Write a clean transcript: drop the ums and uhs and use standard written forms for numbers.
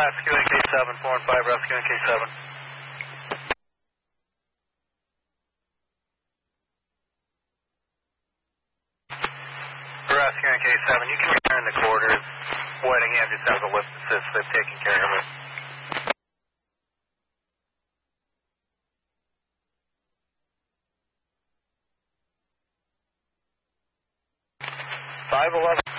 Rescue NK7, 4 and 5, Rescue NK7. Rescue NK7, you can return the quarters. Whitingham just has a lift assist, they've taken care of it. 511.